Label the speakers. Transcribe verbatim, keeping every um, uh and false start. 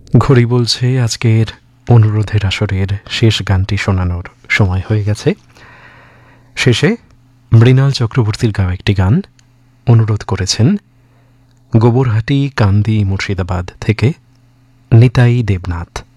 Speaker 1: ঘড়ি বলছে আজকের অনুরোধের আসরের শেষ গানটি শোনানোর সময় হয়ে গেছে। শেষে মৃণাল চক্রবর্তীর গাওয়া একটি গান অনুরোধ করেছেন গোবরহাটি কান্দি মুর্শিদাবাদ থেকে নিতাই দেবনাথ।